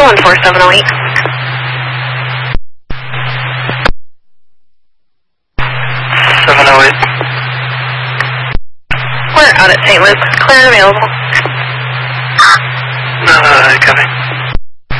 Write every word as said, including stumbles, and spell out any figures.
one four seven oh eight. seven oh eight. We're out at Saint Luke's. Clear and available. Uh, copy.